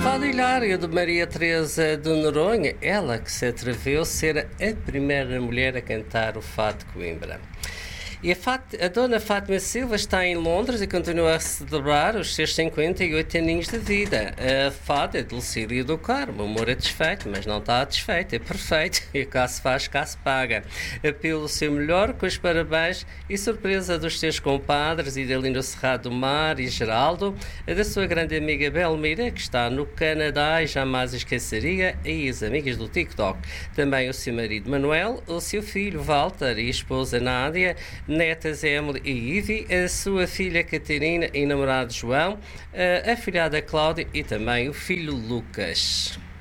Fado hilário de Maria Teresa de Noronha, ela que se atreveu a ser a primeira mulher a cantar o Fado de Coimbra. E a dona Fátima Silva está em Londres e continua a celebrar os seus 58 aninhos de vida. A fada é de Lucília do Carmo. O amor é desfeito, mas não está desfeito, é perfeito. E cá se faz, cá se paga. Pelo seu melhor, com os parabéns e surpresa dos seus compadres e da Linda Cerrado do Mar e Geraldo, da sua grande amiga Belmira, que está no Canadá e jamais esqueceria, e as amigas do TikTok. Também o seu marido Manuel, o seu filho Walter e a esposa Nádia, netas Emily e Ivy, a sua filha Catarina e namorado João, a filhada Cláudia e também o filho Lucas.